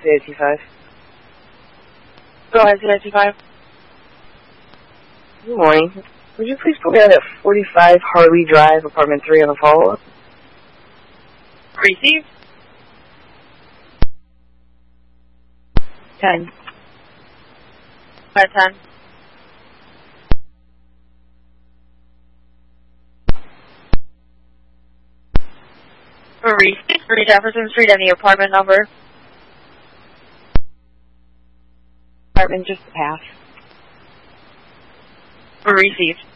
CIT5. Go ahead, CIT5. Good morning. Would you please put me on at 45 Harley Drive, apartment 3 on a follow-up? Received. 10. At 10. Received. 3 Jefferson Street and the apartment number. Apartment just passed. Received.